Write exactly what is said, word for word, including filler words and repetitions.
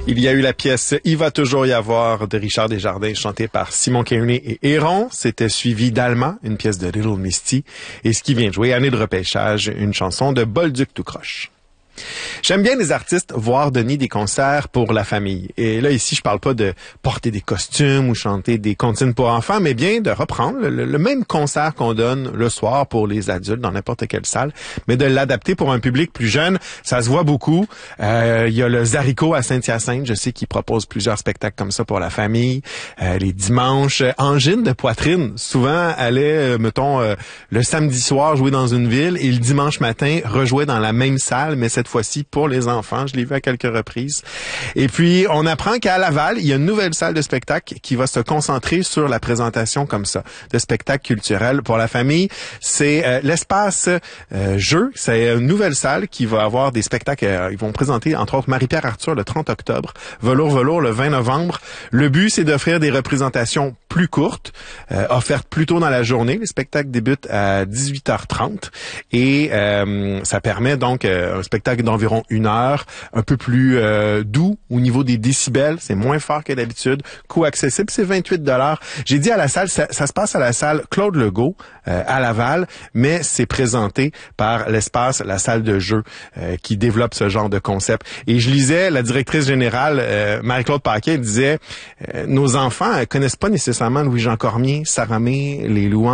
Il y a eu la pièce « Il va toujours y avoir » de Richard Desjardins, chantée par Simon Kearney et Héron. C'était suivi d'Alma, une pièce de Little Misty. Et ce qui vient de jouer, Année de repêchage, une chanson de Bolduc tout croche. J'aime bien les artistes voir donner des concerts pour la famille. Et là, ici, je parle pas de porter des costumes ou chanter des comptines pour enfants, mais bien de reprendre le, le même concert qu'on donne le soir pour les adultes dans n'importe quelle salle, mais de l'adapter pour un public plus jeune. Ça se voit beaucoup. Euh, il y a le Zarico à Saint-Hyacinthe, je sais qu'il propose plusieurs spectacles comme ça pour la famille. Euh, les dimanches, Angine de poitrine, souvent allait, euh, mettons, euh, le samedi soir jouer dans une ville et le dimanche matin rejouer dans la même salle, mais cette fois-ci pour les enfants. Je l'ai vu à quelques reprises. Et puis, on apprend qu'à Laval, il y a une nouvelle salle de spectacle qui va se concentrer sur la présentation comme ça, de spectacles culturels pour la famille. C'est euh, l'espace euh, jeu. C'est une nouvelle salle qui va avoir des spectacles. Euh, ils vont présenter, entre autres, Marie-Pierre Arthur le trente octobre, Velours Velours le vingt novembre. Le but, c'est d'offrir des représentations plus courtes, euh, offertes plus tôt dans la journée. Les spectacles débutent à dix-huit heures trente et euh, ça permet donc euh, un spectacle d'environ une heure, un peu plus euh, doux au niveau des décibels, c'est moins fort que d'habitude, coût accessible, c'est vingt-huit dollars. J'ai dit à la salle, ça, ça se passe à la salle Claude Legault euh, à Laval, mais c'est présenté par l'espace, la salle de jeu euh, qui développe ce genre de concept. Et je lisais, la directrice générale, euh, Marie-Claude Paquet, disait, euh, nos enfants euh, connaissent pas nécessairement Louis-Jean Cormier, Saramé, les Louans.